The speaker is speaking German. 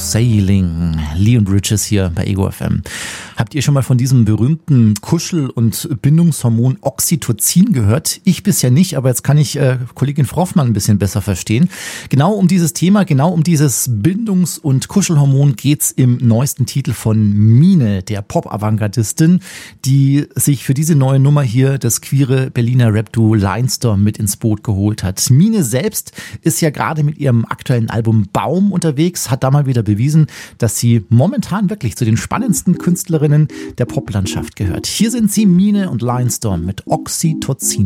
Sailing. Leon Bridges hier bei Ego FM. Habt ihr schon mal von diesem berühmten Kuschel- und Bindungshormon Oxytocin gehört? Ich bisher nicht, aber jetzt kann ich Kollegin Froffmann ein bisschen besser verstehen. Genau um dieses Thema, genau um dieses Bindungs- und Kuschelhormon geht's im neuesten Titel von Mine, der Pop-Avantgardistin, die sich für diese neue Nummer hier das queere Berliner Rap-Duo Linestorm mit ins Boot geholt hat. Mine selbst ist ja gerade mit ihrem aktuellen Album Baum unterwegs, hat da mal wieder bewiesen, dass sie momentan wirklich zu den spannendsten Künstlerinnen der Poplandschaft gehört. Hier sind sie, Mine und Linestorm mit Oxytocin.